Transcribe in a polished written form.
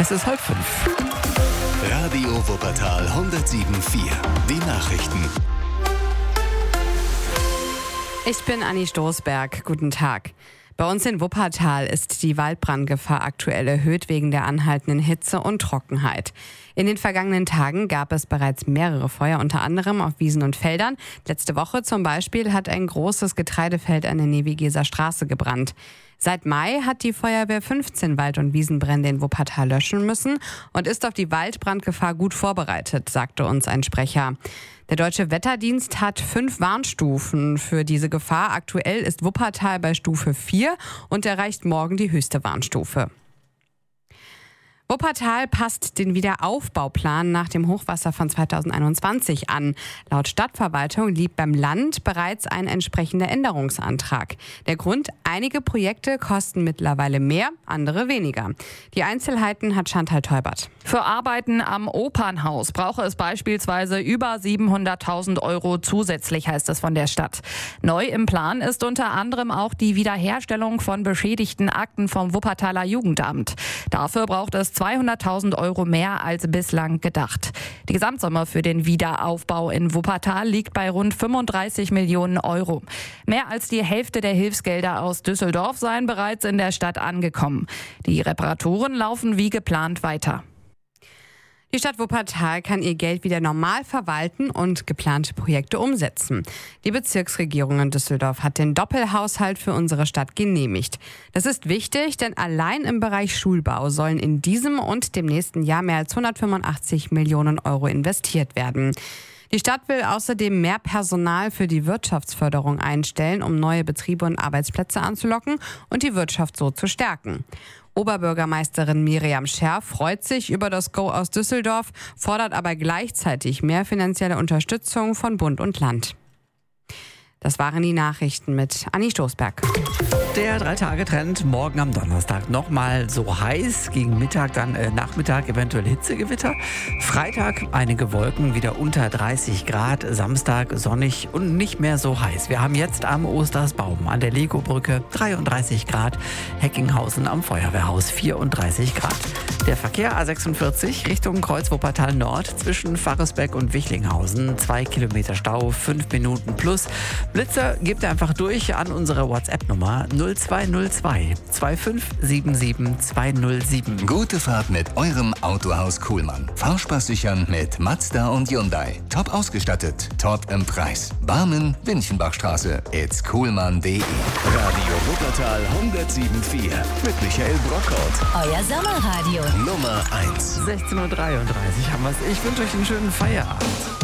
Es ist 4:30. Radio Wuppertal 107.4. Die Nachrichten. Ich bin Anni Stoßberg. Guten Tag. Bei uns in Wuppertal ist die Waldbrandgefahr aktuell erhöht wegen der anhaltenden Hitze und Trockenheit. In den vergangenen Tagen gab es bereits mehrere Feuer, unter anderem auf Wiesen und Feldern. Letzte Woche zum Beispiel hat ein großes Getreidefeld an der Nevigeser Straße gebrannt. Seit Mai hat die Feuerwehr 15 Wald- und Wiesenbrände in Wuppertal löschen müssen und ist auf die Waldbrandgefahr gut vorbereitet, sagte uns ein Sprecher. Der Deutsche Wetterdienst hat 5 Warnstufen für diese Gefahr. Aktuell ist Wuppertal bei Stufe 4 und erreicht morgen die höchste Warnstufe. Wuppertal passt den Wiederaufbauplan nach dem Hochwasser von 2021 an. Laut Stadtverwaltung liegt beim Land bereits ein entsprechender Änderungsantrag. Der Grund: einige Projekte kosten mittlerweile mehr, andere weniger. Die Einzelheiten hat Chantal Teubert. Für Arbeiten am Opernhaus brauche es beispielsweise über 700.000 € zusätzlich, heißt es von der Stadt. Neu im Plan ist unter anderem auch die Wiederherstellung von beschädigten Akten vom Wuppertaler Jugendamt. Dafür braucht es 200.000 € mehr als bislang gedacht. Die Gesamtsumme für den Wiederaufbau in Wuppertal liegt bei rund 35 Millionen €. Mehr als die Hälfte der Hilfsgelder aus Düsseldorf seien bereits in der Stadt angekommen. Die Reparaturen laufen wie geplant weiter. Die Stadt Wuppertal kann ihr Geld wieder normal verwalten und geplante Projekte umsetzen. Die Bezirksregierung in Düsseldorf hat den Doppelhaushalt für unsere Stadt genehmigt. Das ist wichtig, denn allein im Bereich Schulbau sollen in diesem und dem nächsten Jahr mehr als 185 Millionen € investiert werden. Die Stadt will außerdem mehr Personal für die Wirtschaftsförderung einstellen, um neue Betriebe und Arbeitsplätze anzulocken und die Wirtschaft so zu stärken. Oberbürgermeisterin Miriam Scherf freut sich über das Go aus Düsseldorf, fordert aber gleichzeitig mehr finanzielle Unterstützung von Bund und Land. Das waren die Nachrichten mit Anni Stoßberg. Der 3-Tage-Trend morgen am Donnerstag nochmal so heiß, gegen Mittag, dann Nachmittag eventuell Hitzegewitter. Freitag einige Wolken, wieder unter 30 Grad, Samstag sonnig und nicht mehr so heiß. Wir haben jetzt am Ostersbaum an der Lego-Brücke 33 Grad, Heckinghausen am Feuerwehrhaus 34 Grad. Der Verkehr A46 Richtung Kreuz Wuppertal Nord zwischen Farresbeck und Wichlinghausen, 2 Kilometer Stau, 5 Minuten plus. Blitzer gebt ihr einfach durch an unsere WhatsApp-Nummer 0202 2577 207. Gute Fahrt mit eurem Autohaus Kuhlmann. Fahrspaß sichern mit Mazda und Hyundai. Top ausgestattet, top im Preis. Barmen, Winchenbachstraße, itskuhlmann.de. Radio Wuppertal 107.4 mit Michael Brockhaut. Euer Sommerradio. Nummer 1. 16:33 Uhr haben wir es. Ich wünsche euch einen schönen Feierabend.